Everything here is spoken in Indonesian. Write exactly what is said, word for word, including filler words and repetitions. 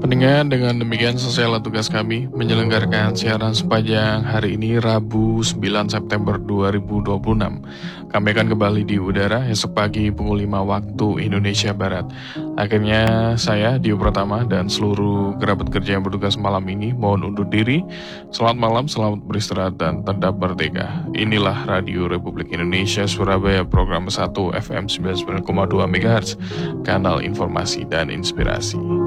Pendengar, dengan demikian selesailah tugas kami menyelenggarakan siaran sepanjang hari ini Rabu sembilan September dua ribu dua puluh enam. Kami akan kembali di udara esok pagi pukul lima waktu Indonesia Barat. Akhirnya saya, Dio Pratama, dan seluruh kerabat kerja yang bertugas malam ini mohon undur diri. Selamat malam, selamat beristirahat, dan tetap merdeka. Inilah Radio Republik Indonesia Surabaya, program satu F M sembilan puluh sembilan koma dua MHz, kanal informasi dan inspirasi.